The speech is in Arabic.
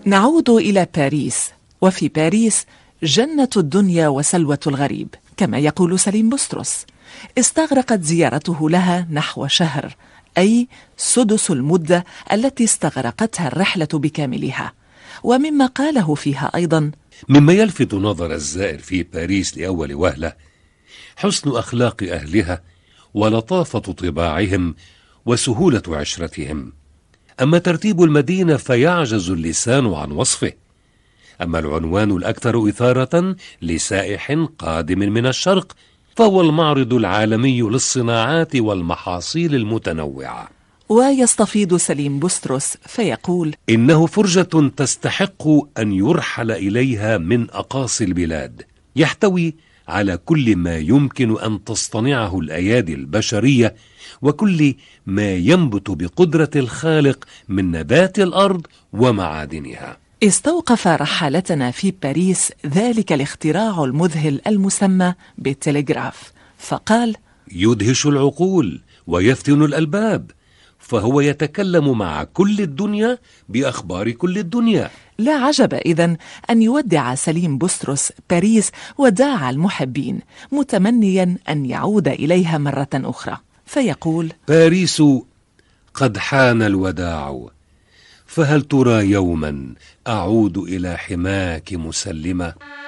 نعود إلى باريس، وفي باريس جنة الدنيا وسلوى الغريب كما يقول سليم بسترس. استغرقت زيارته لها نحو شهر، أي سدس المدة التي استغرقتها الرحلة بكاملها. ومما قاله فيها أيضا: مما يلفت نظر الزائر في باريس لأول وهلة حسن أخلاق أهلها ولطافة طباعهم وسهولة عشرتهم. أما ترتيب المدينة فيعجز اللسان عن وصفه. أما العنوان الأكثر إثارة لسائح قادم من الشرق فهو المعرض العالمي للصناعات والمحاصيل المتنوعة. ويستفيض سليم بسترس فيقول: إنه فرجة تستحق أن يرحل إليها من أقاصي البلاد، يحتوي على كل ما يمكن أن تصطنعه الأيادي البشرية وكل ما ينبت بقدرة الخالق من نبات الأرض ومعادنها. استوقف رحالتنا في باريس ذلك الاختراع المذهل المسمى بالتلغراف، فقال: يدهش العقول ويفتن الألباب، فهو يتكلم مع كل الدنيا بأخبار كل الدنيا. لا عجب إذن أن يودع سليم بسترس باريس وداع المحبين، متمنيا أن يعود إليها مرة أخرى، فيقول: باريس قد حان الوداع، فهل ترى يوما أعود إلى حماك مسلمة؟